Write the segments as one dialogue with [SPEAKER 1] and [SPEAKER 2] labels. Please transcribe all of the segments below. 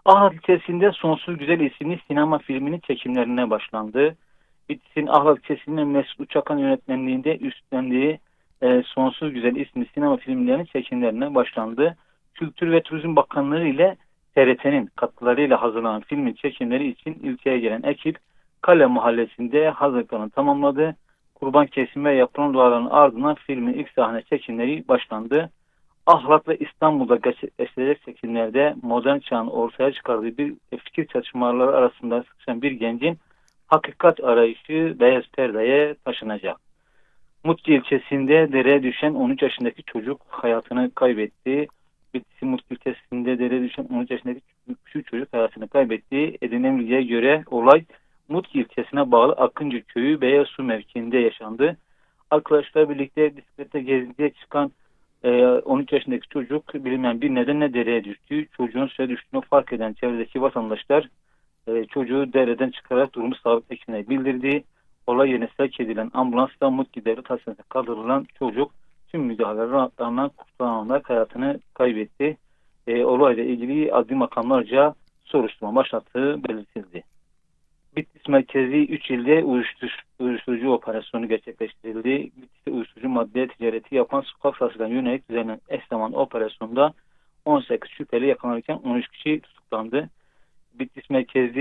[SPEAKER 1] Ahlat ilçesinde Sonsuz Güzel isimli sinema filminin çekimlerine başlandı. Bitlis'in Ahlat ilçesinin Mesut Uçakan yönetmenliğinde üstlendiği Sonsuz Güzel isimli sinema filmlerinin çekimlerine başlandı. Kültür ve Turizm Bakanlığı ile TRT'nin katkılarıyla hazırlanan filmin çekimleri için ilçeye gelen ekip Kale Mahallesi'nde hazırlıklarını tamamladı. Kurban kesimi ve yapılan duaların ardından filmin ilk sahne çekimleri başlandı. Ahlat ve İstanbul'da gerçekleştirilecek çekimlerde modern çağın ortaya çıkardığı bir fikir çatışmaları arasında sıkışan bir gencin hakikat arayışı beyaz perdeye taşınacak. Mutlu ilçesinde dereye düşen 13 yaşındaki çocuk hayatını kaybetti. Bitlis Mutlu ilçesinde dereye düşen 13 yaşındaki küçük çocuk hayatını kaybetti. Edinilen bilgiye göre olay Mutlu ilçesine bağlı Akıncı köyü Beyazsu mevkiinde yaşandı. Arkadaşlar birlikte bisiklete gezintiye çıkan 13 yaşındaki çocuk bilinmeyen bir nedenle dereye düştü. Çocuğun suya düştüğünü fark eden çevredeki vatandaşlar çocuğu dereden çıkararak durumu sağlık ekibine bildirdi. Olay yerine sevk edilen ambulansla Mutlu Devlet Hastanesi'ne kaldırılan çocuk tüm müdahalelerden kurtulanlar hayatını kaybetti. Olayla ilgili adli makamlarca soruşturma başlattığı belirtildi. Bitlis merkezi 3 ilde uyuşturucu operasyonu gerçekleştirildi. Bitlis'te uyuşturucu madde ticareti yapan sokak satıcılarına yönelik düzenlenen eş zamanlı operasyonda 18 şüpheli yakalanırken 13 kişi tutuklandı. Bitlis merkezi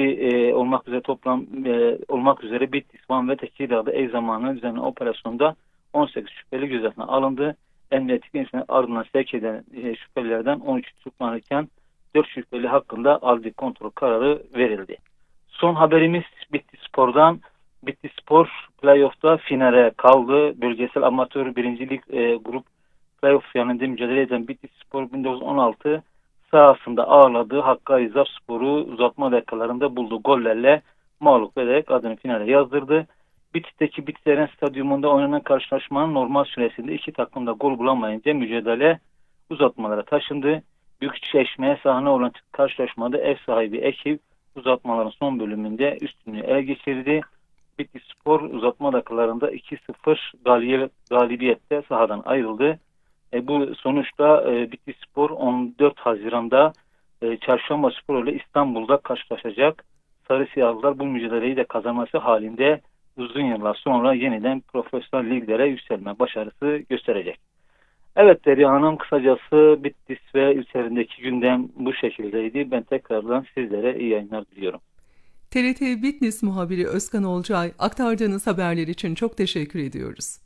[SPEAKER 1] olmak üzere Bitlis, Van ve Tekirdağ'da eş zamanlı düzenlenen operasyonda 18 şüpheli gözaltına alındı. Emniyetlik insan ardından sevk eden şüphelilerden 13 tutuklanırken 4 şüpheli hakkında adli kontrol kararı verildi. Son haberimiz Bitlis Spor'dan. Bitlis Spor playoff'ta finale kaldı. Bölgesel amatör birincilik grup playoff finalinde mücadele eden Bitlis Spor 1916 sahasında ağırladığı Hakkari Spor'u uzatma dakikalarında bulduğu gollerle mağlup ederek adını finale yazdırdı. Bitlis'teki Bitlis Eren Stadyumunda oynanan karşılaşmanın normal süresinde iki takım da gol bulamayınca mücadele uzatmalara taşındı. Büyük çeşmeye sahne olan karşılaşmada ev sahibi ekip uzatmaların son bölümünde üstünlüğü ele geçirdi. Bitlis Spor uzatma dakikalarında 2-0 galibiyette sahadan ayrıldı. Bu sonuçta Bitlis Spor 14 Haziran'da Çarşamba Spor ile İstanbul'da karşılaşacak. Sarı Siyahlılar bu mücadeleyi de kazanması halinde uzun yıllar sonra yeniden profesyonel liglere yükselme başarısı gösterecek. Evet Derya Hanım, kısacası Bitlis ve ilçelerindeki gündem bu şekildeydi. Ben tekrardan sizlere iyi yayınlar diliyorum.
[SPEAKER 2] TRT Bitlis muhabiri Özkan Olcay aktardığınız haberler için çok teşekkür ediyoruz.